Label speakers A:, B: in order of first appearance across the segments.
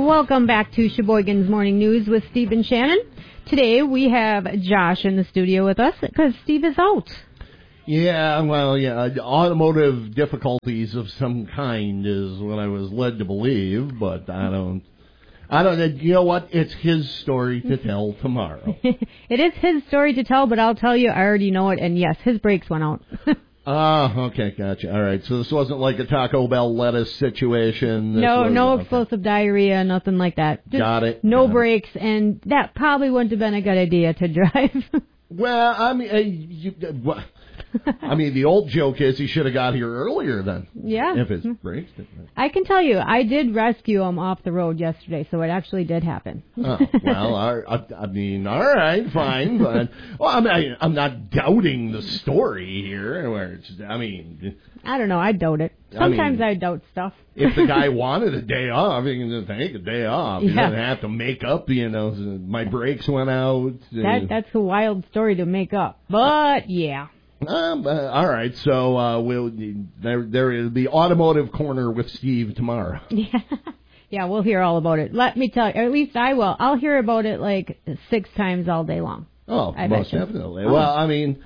A: welcome back to Sheboygan's Morning News with Steve and Shannon. Today we have Josh in the studio with us because Steve is out.
B: Yeah, well, automotive difficulties of some kind is what I was led to believe, but I don't know. You know what? It's his story to tell tomorrow.
A: It is his story to tell, but I'll tell you, I already know it, and yes, his brakes went out.
B: Okay, gotcha. All right, so this wasn't like a Taco Bell lettuce situation.
A: No explosive diarrhea, nothing like that. Just
B: got it.
A: No brakes, and that probably wouldn't have been a good idea to drive.
B: Well, I mean, the old joke is he should have got here earlier then.
A: Yeah.
B: If his brakes didn't.
A: I can tell you, I did rescue him off the road yesterday, so it actually did happen.
B: Oh, well, I mean, all right, fine. But, I'm not doubting the story here.
A: I don't know, I doubt it. Sometimes I doubt stuff.
B: If the guy wanted a day off, he can just take a day off. He doesn't have to make up, my brakes went out.
A: That's a wild story to make up. But, yeah.
B: All right, so there is the automotive corner with Steve tomorrow.
A: Yeah, we'll hear all about it. Let me tell you, or at least I will. I'll hear about it like 6 times all day long.
B: Oh, most definitely. Oh. Well, I mean,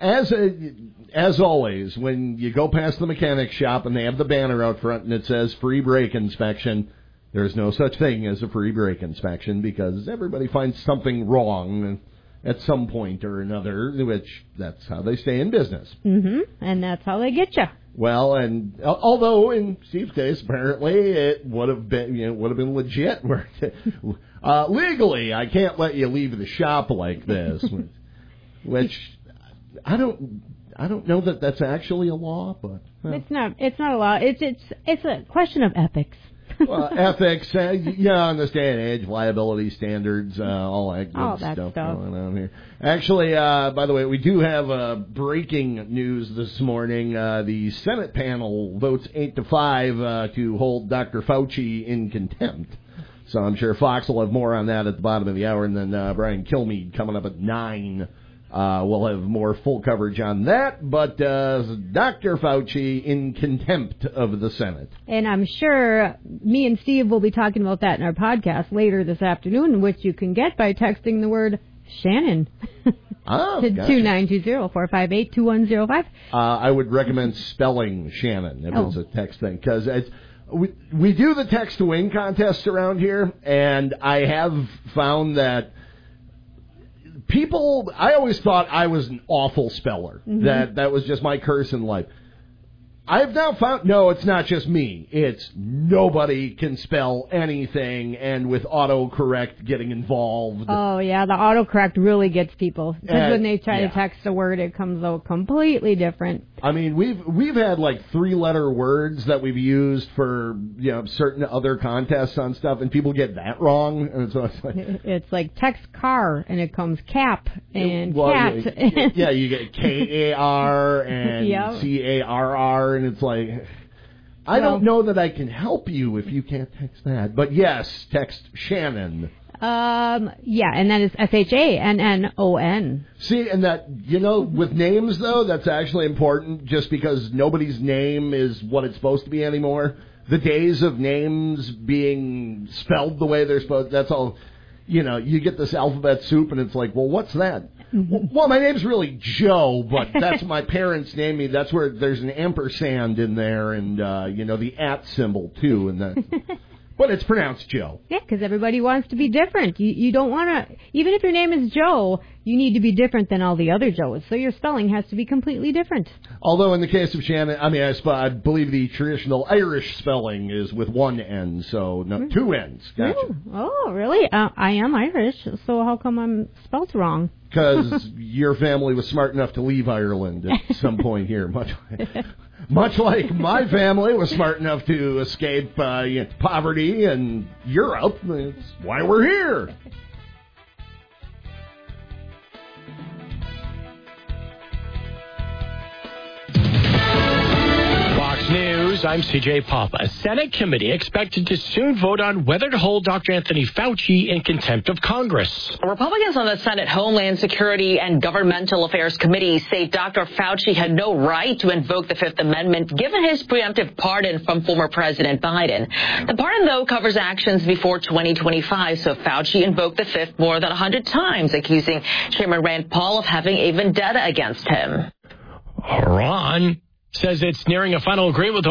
B: as always, when you go past the mechanic shop and they have the banner out front and it says free brake inspection, there's no such thing as a free brake inspection because everybody finds something wrong at some point or another, which that's how they stay in business. Mm-hmm.
A: And that's how they get you.
B: Well, and although in Steve's case, apparently it would have been legit. Legally, I can't let you leave the shop like this, which I don't know that that's actually a law, but
A: it's not a law. It's a question of ethics.
B: Well, ethics, in this day and age, liability standards, all that good stuff going on here. Actually, by the way, we do have breaking news this morning. The Senate panel votes 8-5 to hold Dr. Fauci in contempt. So I'm sure Fox will have more on that at the bottom of the hour, and then Brian Kilmeade coming up at 9. We'll have more full coverage on that, but Dr. Fauci in contempt of the Senate.
A: And I'm sure me and Steve will be talking about that in our podcast later this afternoon, which you can get by texting the word Shannon to 2920-458-2105.
B: I would recommend spelling Shannon if it's a text thing, because we do the text to win contest around here, and I have found that I always thought I was an awful speller. Mm-hmm. That was just my curse in life. I've now found, no, it's not just me. It's nobody can spell anything, and with autocorrect getting involved.
A: Oh, yeah, the autocorrect really gets people. Because when they try to text a word, it comes out completely different.
B: I mean, we've had like 3-letter words that we've used for certain other contests on stuff, and people get that wrong. And so
A: it's like text car, and it comes cap and cat.
B: Yeah, you get KAR and CARR. And it's like, I don't know that I can help you if you can't text that. But yes, text Shannon.
A: And that is SHANNON.
B: See, and that, with names, though, that's actually important just because nobody's name is what it's supposed to be anymore. The days of names being spelled the way they're supposed, that's all. You get this alphabet soup, and it's like, well, what's that? Mm-hmm. Well, my name's really Joe, but that's my parents' name. That's where there's an ampersand in there, and the @ symbol too, and that. But it's pronounced Joe.
A: Yeah, because everybody wants to be different. You don't want to, even if your name is Joe, you need to be different than all the other Joes. So your spelling has to be completely different.
B: Although in the case of Shannon, I believe the traditional Irish spelling is with 1 N, so 2 N's. Gotcha.
A: Oh, really? I am Irish, so how come I'm spelled wrong?
B: Because your family was smart enough to leave Ireland at some point here, much like my family was smart enough to escape poverty in Europe. That's why we're here.
C: Fox News News, I'm CJ Papa. A Senate committee expected to soon vote on whether to hold Dr. Anthony Fauci in contempt of Congress.
D: Republicans on the Senate Homeland Security and Governmental Affairs Committee say Dr. Fauci had no right to invoke the Fifth Amendment given his preemptive pardon from former President Biden. The pardon, though, covers actions before 2025, so Fauci invoked the Fifth more than 100 times, accusing Chairman Rand Paul of having a vendetta against him.
C: Iran says it's nearing a final agreement with